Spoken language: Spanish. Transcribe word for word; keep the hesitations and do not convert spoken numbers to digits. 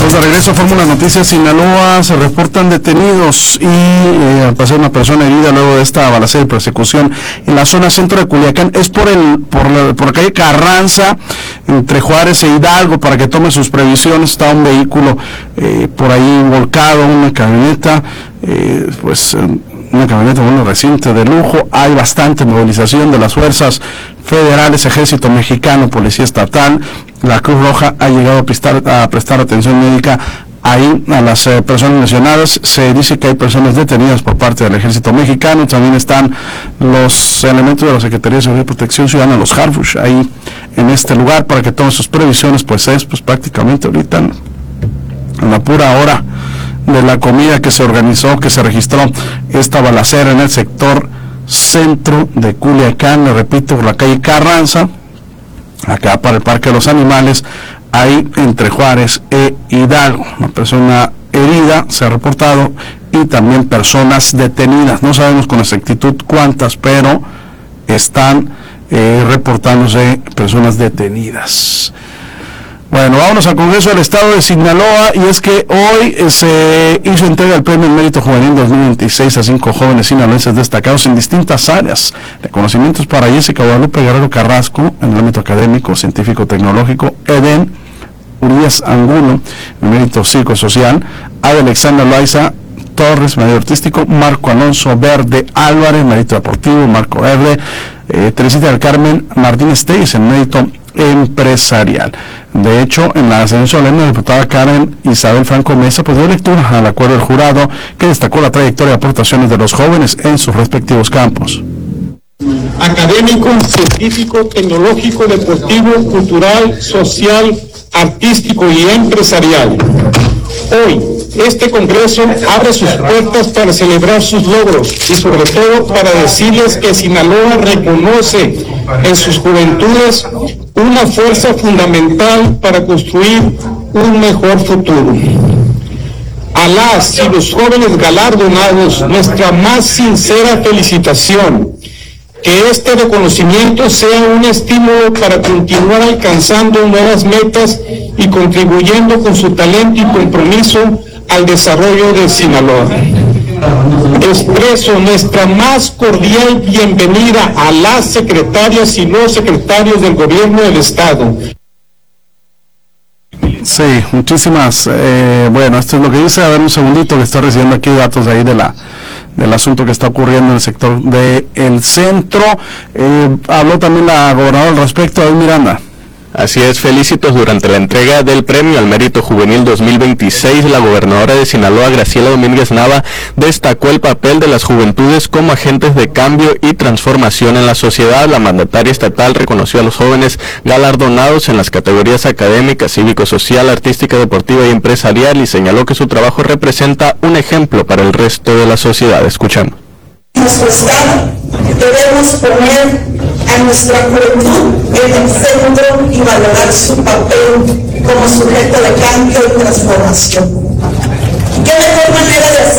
Estamos de regreso a Fórmula Noticias Sinaloa. Se reportan detenidos y eh, al parecer una persona herida luego de esta balacera y persecución en la zona centro de Culiacán. Es por el por la, por la calle Carranza, entre Juárez e Hidalgo, para que tome sus previsiones. Está un vehículo eh, por ahí volcado, una camioneta, eh, pues una camioneta bueno reciente de lujo. Hay bastante movilización de las fuerzas federales, Ejército Mexicano, Policía Estatal. La Cruz Roja ha llegado a prestar, a prestar atención médica ahí a las eh, personas lesionadas. Se dice que hay personas detenidas por parte del Ejército Mexicano. También están los elementos de la Secretaría de Seguridad y Protección Ciudadana, los Harfush, ahí en este lugar para que tomen sus previsiones, pues es pues prácticamente ahorita en, en la pura hora de la comida que se organizó, que se registró esta balacera en el sector centro de Culiacán, le repito, por la calle Carranza, acá para el Parque de los Animales, ahí entre Juárez e Hidalgo. Una persona herida se ha reportado y también personas detenidas. No sabemos con exactitud cuántas, pero están eh, reportándose personas detenidas. Bueno, vámonos al Congreso del Estado de Sinaloa, y es que hoy eh, se hizo entrega del Premio al Mérito Juvenil dos mil veintiséis a cinco jóvenes sinaloenses destacados en distintas áreas. Reconocimientos para Jessica Guadalupe Guerrero Carrasco en el ámbito académico, científico, tecnológico, Eden Urias Angulo en el mérito psicosocial, Ada Alexandra Loaiza Torres, mérito artístico, Marco Alonso Verde Álvarez, mérito deportivo, Marco Verde, eh, Teresita del Carmen Martínez Telles en mérito empresarial. De hecho, en la sesión solemne, la diputada Karen Isabel Franco Mesa pues dio lectura al acuerdo del jurado, que destacó la trayectoria y aportaciones de los jóvenes en sus respectivos campos. Académico, científico, tecnológico, deportivo, cultural, social, artístico y empresarial. Hoy, este Congreso abre sus puertas para celebrar sus logros y sobre todo para decirles que Sinaloa reconoce en sus juventudes una fuerza fundamental para construir un mejor futuro. A las y los jóvenes galardonados, nuestra más sincera felicitación. Que este reconocimiento sea un estímulo para continuar alcanzando nuevas metas y contribuyendo con su talento y compromiso al desarrollo de Sinaloa. Expreso nuestra más cordial bienvenida a las secretarias y los secretarios del Gobierno del Estado. Sí, muchísimas, eh, bueno, esto es lo que dice. A ver un segundito, que estoy recibiendo aquí datos de ahí de la del asunto que está ocurriendo en el sector del centro. Eh, habló también la gobernadora al respecto, David Miranda. Así es, felicitos. Durante la entrega del Premio al Mérito Juvenil dos mil veintiséis, la gobernadora de Sinaloa, Graciela Domínguez Nava, destacó el papel de las juventudes como agentes de cambio y transformación en la sociedad. La mandataria estatal reconoció a los jóvenes galardonados en las categorías académica, cívico-social, artística, deportiva y empresarial, y señaló que su trabajo representa un ejemplo para el resto de la sociedad. Escuchamos. Nuestro Estado, debemos poner a nuestra juventud en el centro y valorar su papel como sujeto de cambio y transformación. ¿Qué mejor manera de